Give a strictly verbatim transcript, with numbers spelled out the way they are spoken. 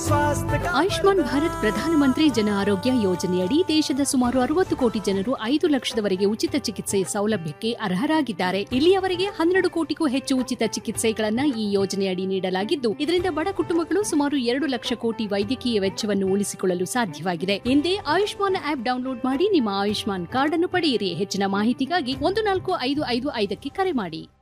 स्वास्थ्य का। ಆಯುಷ್ಮಾನ್ ಭಾರತ್ ಪ್ರಧಾನಮಂತ್ರಿ ಜನ ಆರೋಗ್ಯ ಯೋಜನೆಯಡಿ ದೇಶದ ಸುಮಾರು ಅರವತ್ತು ಕೋಟಿ ಜನರು ಐದು ಲಕ್ಷದವರೆಗೆ ಉಚಿತ ಚಿಕಿತ್ಸೆ ಸೌಲಭ್ಯಕ್ಕೆ ಅರ್ಹರಾಗಿದ್ದಾರೆ. ಇಲ್ಲಿಯವರೆಗೆ ಹನ್ನೆರಡು ಕೋಟಿಗೂ ಹೆಚ್ಚು ಉಚಿತ ಚಿಕಿತ್ಸೆಗಳನ್ನ ಈ ಯೋಜನೆಯಡಿ ನೀಡಲಾಗಿದ್ದು, ಇದರಿಂದ ಬಡ ಕುಟುಂಬಗಳು ಸುಮಾರು ಎರಡು ಲಕ್ಷ ಕೋಟಿ ವೈದ್ಯಕೀಯ ವೆಚ್ಚವನ್ನು ಉಳಿಸಿಕೊಳ್ಳಲು ಸಾಧ್ಯವಾಗಿದೆ. ಹಿಂದೆ ಆಯುಷ್ಮಾನ್ ಆಪ್ ಡೌನ್ಲೋಡ್ ಮಾಡಿ ನಿಮ್ಮ ಆಯುಷ್ಮಾನ್ ಕಾರ್ಡ್ ಅನ್ನು ಪಡೆಯಿರಿ. ಹೆಚ್ಚಿನ ಮಾಹಿತಿಗಾಗಿ ಒಂದು ನಾಲ್ಕು ಐದು ಐದು ಐದಕ್ಕೆ ಕರೆ ಮಾಡಿ.